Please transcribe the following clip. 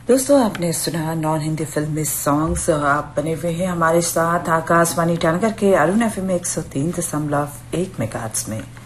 दोस्तों आपने सुना नॉन हिंदी फिल्मी सॉन्ग्स। आप बने हुए हैं हमारे साथ आकाशवाणी ईटानगर के अरुण FM 103.1 मेगाहर्ट्ज में।